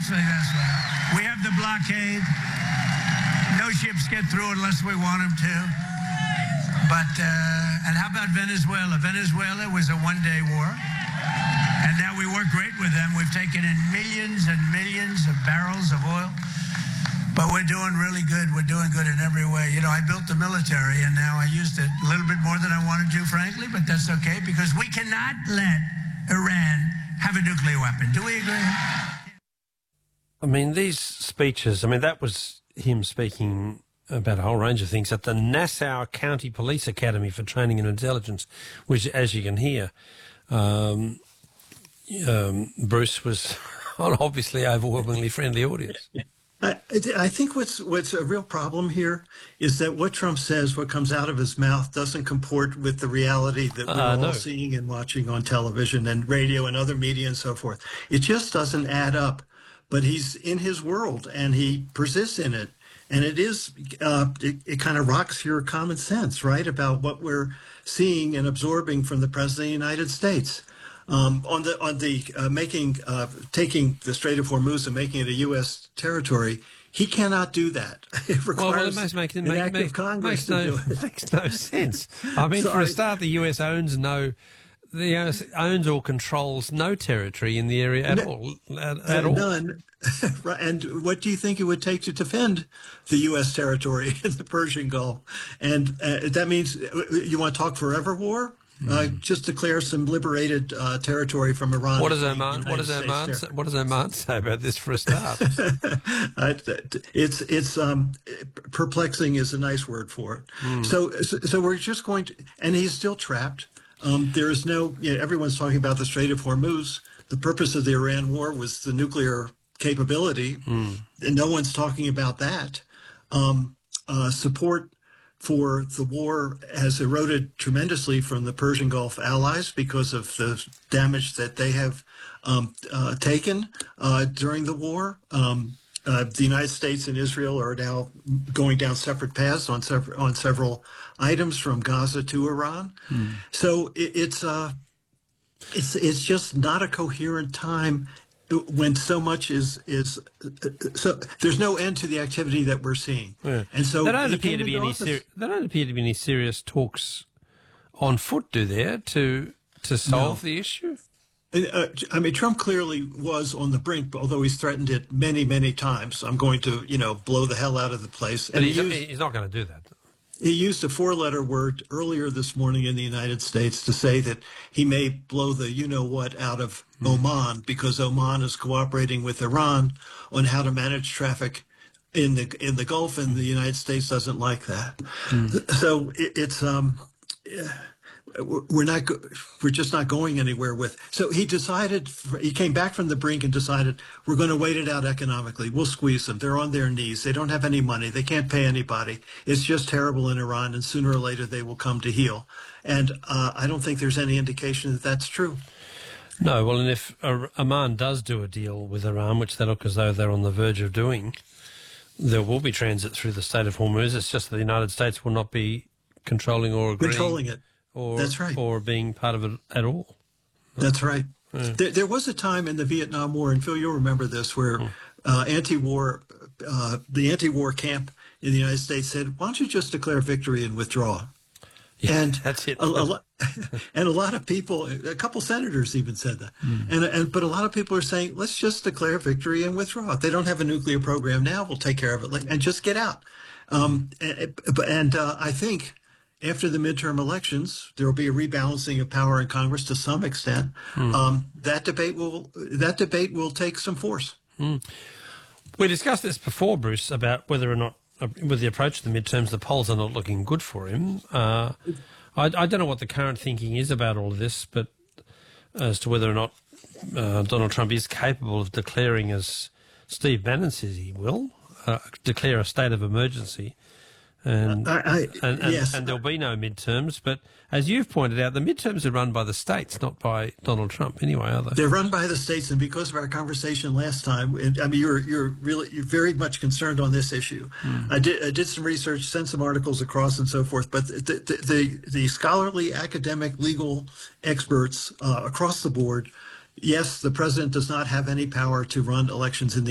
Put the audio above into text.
Actually, that's right. We have the blockade. No ships get through unless we want them to. But, and how about Venezuela? Venezuela was a one-day war. And now we work great with them. We've taken in millions and millions of barrels of oil. But we're doing really good. We're doing good in every way. You know, I built the military, and now I used it a little bit more than I wanted to, frankly, but that's okay, because we cannot let Iran have a nuclear weapon. Do we agree? I mean, these speeches, I mean, that was him speaking about a whole range of things at the Nassau County Police Academy for Training and Intelligence, which, as you can hear, Bruce was an obviously overwhelmingly friendly audience. I think what's a real problem here is that what Trump says, what comes out of his mouth, doesn't comport with the reality that we're all seeing and watching on television and radio and other media and so forth. It just doesn't add up. But he's in his world and he persists in it. And it is, it kind of rocks your common sense, right, about what we're seeing and absorbing from the President of the United States. Taking the Strait of Hormuz and making it a U.S. territory, he cannot do that. It requires an act of Congress to do it. Makes no sense. I mean, for a start, the U.S. owns or controls no territory in the area at all. None. And what do you think it would take to defend the U.S. territory in the Persian Gulf? And that means you want to talk forever war? Just declare some liberated territory from Iran. What does Oman say about this for a start? It's perplexing is a nice word for it. So we're just going to, and he's still trapped. There is no, everyone's talking about the Strait of Hormuz. The purpose of the Iran war was the nuclear capability, and no one's talking about that. Support for the war has eroded tremendously from the Persian Gulf allies because of the damage that they have taken during the war. The United States and Israel are now going down separate paths on several items from Gaza to Iran. So it's just not a coherent time when so much is so there's no end to the activity that we're seeing. And so there don't appear to be any serious talks on foot, do there, to solve the issue? I mean, Trump clearly was on the brink, although he's threatened it many, many times. I'm going to, blow the hell out of the place. But he's not going to do that. He used a four-letter word earlier this morning in the United States to say that he may blow the you-know-what out of Oman because Oman is cooperating with Iran on how to manage traffic in the Gulf, and the United States doesn't like that. So we're just not going anywhere with. So he came back from the brink and decided we're going to wait it out economically. We'll squeeze them. They're on their knees. They don't have any money. They can't pay anybody. It's just terrible in Iran, and sooner or later they will come to heel. And I don't think there's any indication that that's true. No, well, and if Oman does do a deal with Iran, which they look as though they're on the verge of doing, there will be transit through the Strait of Hormuz. It's just that the United States will not be controlling or agreeing. Controlling it. That's right. Or being part of it at all. That's right. Yeah. There was a time in the Vietnam War, and Phil, you'll remember this, where the anti-war camp in the United States said, "Why don't you just declare victory and withdraw?" Yeah, and that's it. And a lot of people, a couple senators even said that. But a lot of people are saying, let's just declare victory and withdraw. If they don't have a nuclear program now, we'll take care of it and just get out. I think after the midterm elections, there will be a rebalancing of power in Congress to some extent. That debate will take some force. We discussed this before, Bruce, about whether or not, with the approach to the midterms, the polls are not looking good for him. I don't know what the current thinking is about all of this, but as to whether or not Donald Trump is capable of declaring, as Steve Bannon says he will, declare a state of emergency. And there'll be no midterms. But as you've pointed out, the midterms are run by the states, not by Donald Trump anyway, are they? They're run by the states. And because of our conversation last time, I mean, you're very much concerned on this issue. I did some research, sent some articles across and so forth. But the scholarly, academic, legal experts across the board, yes, the president does not have any power to run elections in the